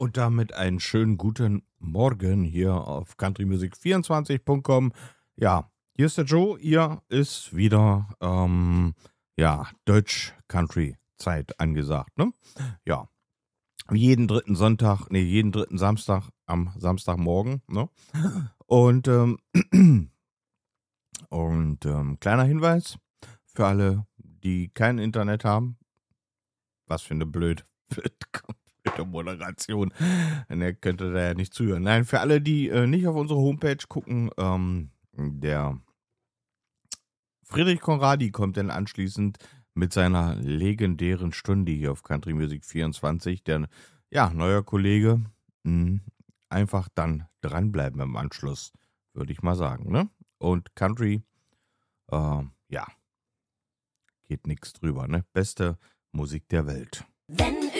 Und damit einen schönen guten Morgen hier auf countrymusic24.com. Ja, hier ist der Joe, ihr ist wieder, Deutsch-Country-Zeit angesagt, ne? Ja, wie jeden dritten Samstag am Samstagmorgen, ne? Und, kleiner Hinweis für alle, die kein Internet haben, was für eine blöde Moderation. Er könnte da ja nicht zuhören. Nein, für alle, die nicht auf unsere Homepage gucken, der Friedrich Conradi kommt dann anschließend mit seiner legendären Stunde hier auf Country Music 24. Der, ja, neuer Kollege. Einfach dann dranbleiben im Anschluss, würde ich mal sagen, ne? Und Country, ja, geht nichts drüber, ne? Beste Musik der Welt.